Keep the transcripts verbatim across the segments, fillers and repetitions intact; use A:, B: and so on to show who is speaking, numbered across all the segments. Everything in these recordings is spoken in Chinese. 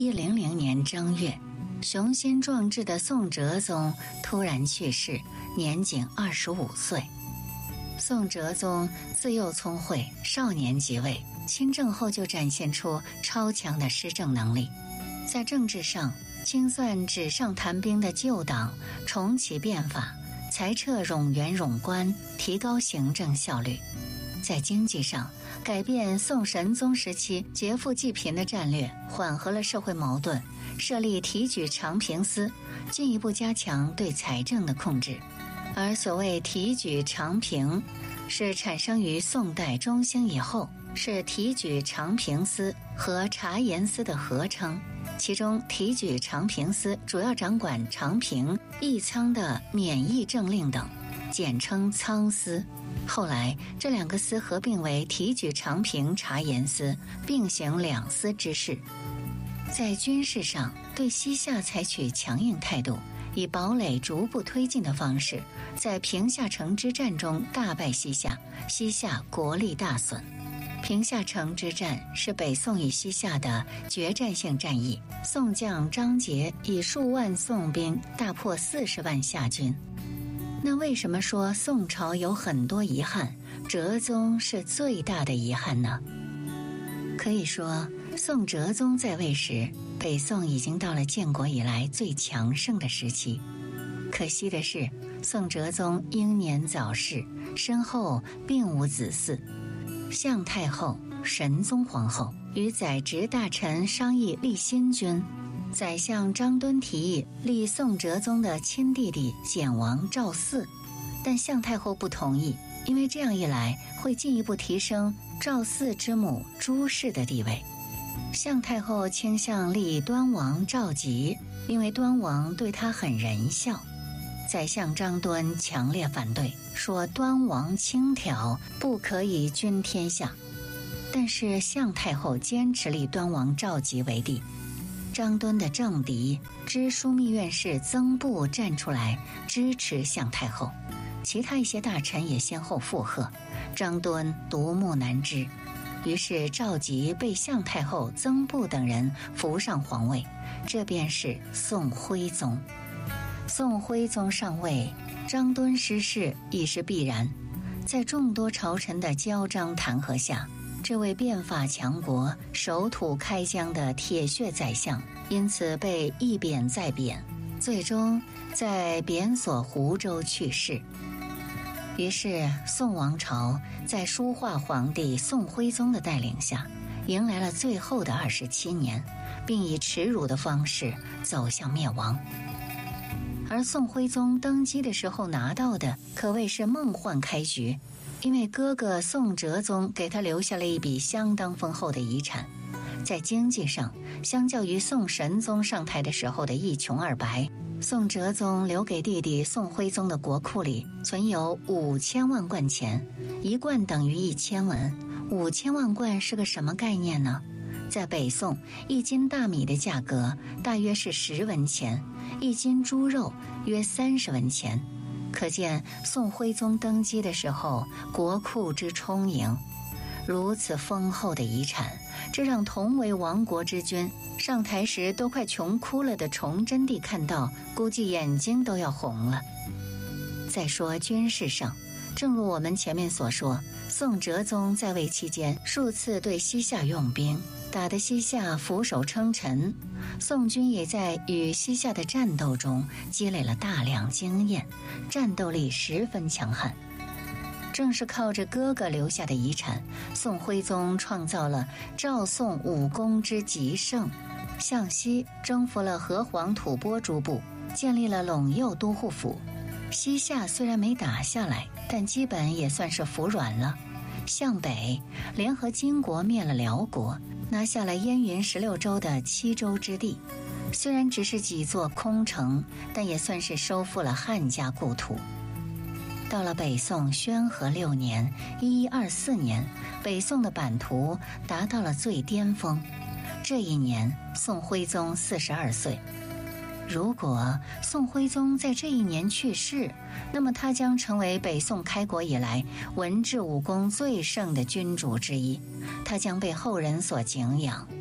A: 一零零年正月，雄心壮志的宋哲宗突然去世，年仅二十五岁。宋哲宗自幼聪慧，少年即位，亲政后就展现出超强的施政能力。在政治上，清算纸上谈兵的旧党，重启变法，裁撤冗员冗官，提高行政效率。在经济上，改变宋神宗时期劫富济贫的战略，缓和了社会矛盾，设立提举常平司，进一步加强对财政的控制。而所谓提举常平，是产生于宋代中兴以后，是提举常平司和察言司的合称。其中提举常平司主要掌管常平、义仓的免役政令等，简称仓司。后来这两个司合并为提举常平察言司，并行两司之事。在军事上，对西夏采取强硬态度，以堡垒逐步推进的方式，在平夏城之战中大败西夏，西夏国力大损。平夏城之战是北宋与西夏的决战性战役，宋将张杰以数万宋兵大破四十万夏军。那为什么说宋朝有很多遗憾，哲宗是最大的遗憾呢？可以说，宋哲宗在位时，北宋已经到了建国以来最强盛的时期。可惜的是，宋哲宗英年早逝，身后并无子嗣。向太后、神宗皇后与宰执大臣商议立新君，宰相张敦提议立宋哲宗的亲弟弟简王赵嗣，但向太后不同意，因为这样一来会进一步提升赵嗣之母朱氏的地位。向太后倾向立端王赵佶，因为端王对他很仁孝。宰相张敦强烈反对，说端王轻佻，不可以均天下。但是向太后坚持立端王赵佶为帝。张敦的政敌知枢密院士曾布站出来支持向太后，其他一些大臣也先后附和，张敦独木难支。于是赵佶被向太后、曾布等人扶上皇位，这便是宋徽宗。宋徽宗上位，张敦失势已是必然。在众多朝臣的交章弹劾下，这位变法强国、守土开疆的铁血宰相，因此被一贬再贬，最终在贬所湖州去世。于是宋王朝在书画皇帝宋徽宗的带领下，迎来了最后的二十七年，并以耻辱的方式走向灭亡。而宋徽宗登基的时候拿到的可谓是梦幻开局，因为哥哥宋哲宗给他留下了一笔相当丰厚的遗产。在经济上，相较于宋神宗上台的时候的一穷二白，宋哲宗留给弟弟宋徽宗的国库里存有五千万贯钱，一贯等于一千文。五千万贯是个什么概念呢？在北宋，一斤大米的价格大约是十文钱，一斤猪肉约三十文钱。可见宋徽宗登基的时候，国库之充盈。如此丰厚的遗产，这让同为亡国之君，上台时都快穷哭了的崇祯帝看到，估计眼睛都要红了。再说军事上，正如我们前面所说，宋哲宗在位期间数次对西夏用兵，打得西夏俯首称臣。宋军也在与西夏的战斗中积累了大量经验，战斗力十分强悍。正是靠着哥哥留下的遗产，宋徽宗创造了赵宋武功之极盛。向西征服了河湟吐蕃诸部，建立了陇右都护府。西夏虽然没打下来，但基本也算是服软了。向北联合金国灭了辽国，拿下了燕云十六州的七州之地。虽然只是几座空城，但也算是收复了汉家故土。到了北宋宣和六年一一二四年，北宋的版图达到了最巅峰。这一年宋徽宗四十二岁。如果宋徽宗在这一年去世，那么他将成为北宋开国以来文治武功最盛的君主之一，他将被后人所敬仰。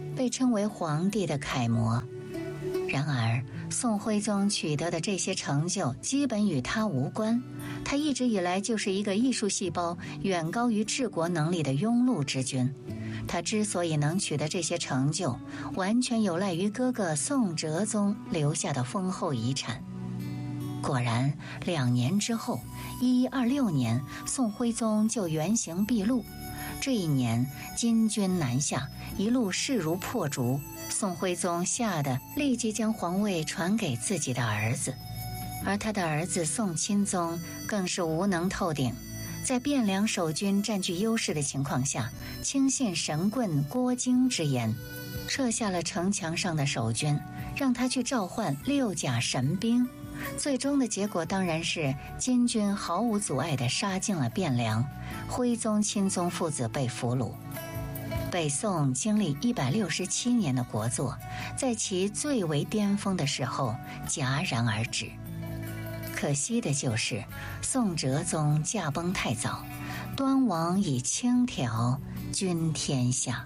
A: 被称为皇帝的楷模。然而，宋徽宗取得的这些成就基本与他无关，他一直以来就是一个艺术细胞远高于治国能力的庸碌之君。他之所以能取得这些成就，完全有赖于哥哥宋哲宗留下的丰厚遗产。果然，两年之后，一一二六年，宋徽宗就原形毕露。这一年，金军南下，一路势如破竹。宋徽宗吓得立即将皇位传给自己的儿子，而他的儿子宋钦宗更是无能透顶。在汴梁守军占据优势的情况下，轻信神棍郭京之言，撤下了城墙上的守军，让他去召唤六甲神兵。最终的结果当然是金军毫无阻碍地杀进了汴梁，徽宗、钦宗父子被俘虏。北宋经历一百六十七年的国祚，在其最为巅峰的时候戛然而止。可惜的就是宋哲宗驾崩太早，端王以轻佻均天下。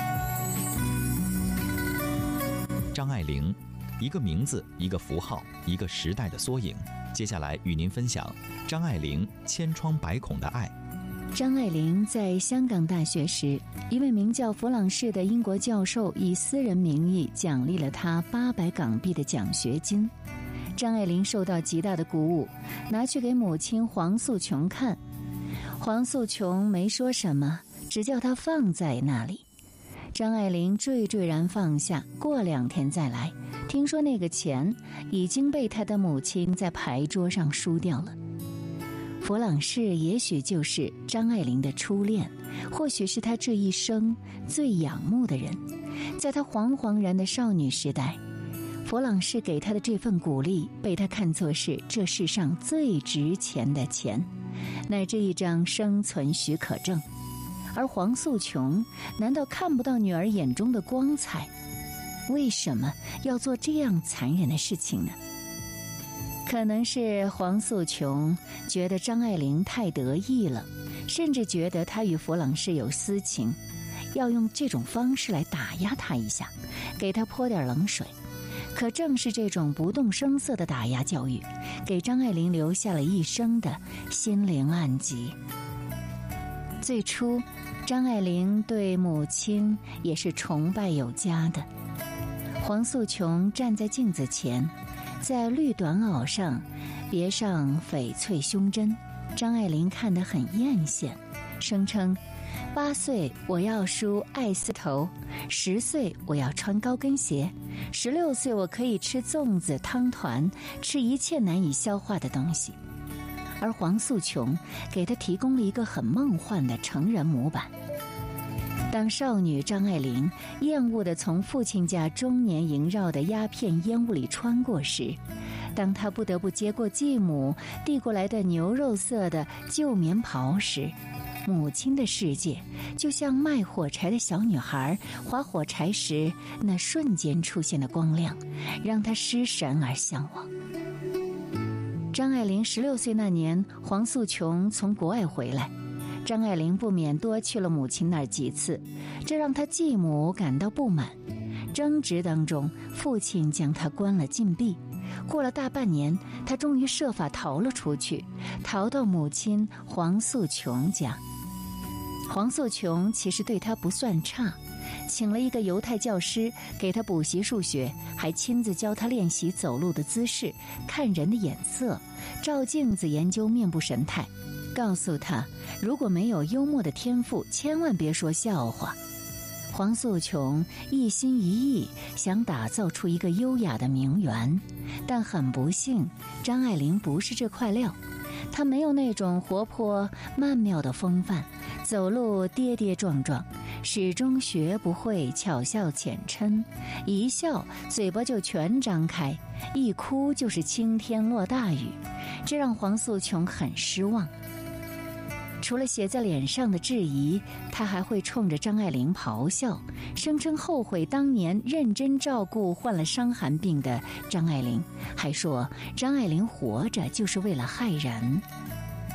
B: 张爱玲，一个名字，一个符号，一个时代的缩影。接下来与您分享张爱玲千疮百孔的爱。
C: 张爱玲在香港大学时，一位名叫弗朗士的英国教授以私人名义奖励了她八百港币的奖学金。张爱玲受到极大的鼓舞，拿去给母亲黄素琼看。黄素琼没说什么，只叫她放在那里。张爱玲惴惴然放下，过两天再来。听说那个钱已经被她的母亲在牌桌上输掉了。弗朗士也许就是张爱玲的初恋，或许是她这一生最仰慕的人。在她惶惶然的少女时代，弗朗士给她的这份鼓励被她看作是这世上最值钱的钱，乃至一张生存许可证。而黄素琼难道看不到女儿眼中的光彩？为什么要做这样残忍的事情呢？可能是黄素琼觉得张爱玲太得意了，甚至觉得她与弗朗士有私情，要用这种方式来打压她一下，给她泼点冷水。可正是这种不动声色的打压教育，给张爱玲留下了一生的心灵暗疾。最初，张爱玲对母亲也是崇拜有加的。黄素琼站在镜子前，在绿短袄上别上翡翠胸针，张爱玲看得很艳羡，声称八岁我要梳爱丝头，十岁我要穿高跟鞋，十六岁我可以吃粽子汤团，吃一切难以消化的东西。而黄素琼给她提供了一个很梦幻的成人模板。当少女张爱玲厌恶地从父亲家终年萦绕的鸦片烟雾里穿过时，当她不得不接过继母递过来的牛肉色的旧棉袍时，母亲的世界就像卖火柴的小女孩划火柴时那瞬间出现的光亮，让她失神而向往。张爱玲十六岁那年，黄素琼从国外回来，张爱玲不免多去了母亲那儿几次，这让她继母感到不满。争执当中，父亲将她关了禁闭。过了大半年，她终于设法逃了出去，逃到母亲黄素琼家。黄素琼其实对她不算差，请了一个犹太教师给她补习数学，还亲自教她练习走路的姿势、看人的眼色，照镜子研究面部神态，告诉她如果没有幽默的天赋，千万别说笑话。黄素琼一心一意想打造出一个优雅的名媛，但很不幸，张爱玲不是这块料。她没有那种活泼曼妙的风范，走路跌跌撞撞，始终学不会巧笑浅嗔，一笑嘴巴就全张开，一哭就是倾天落大雨，这让黄素琼很失望。除了写在脸上的质疑，他还会冲着张爱玲咆哮，声称后悔当年认真照顾患了伤寒病的张爱玲，还说张爱玲活着就是为了害人。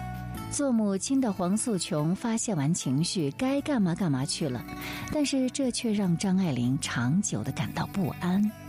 C: 做母亲的黄素琼发泄完情绪，该干嘛干嘛去了，但是这却让张爱玲长久地感到不安。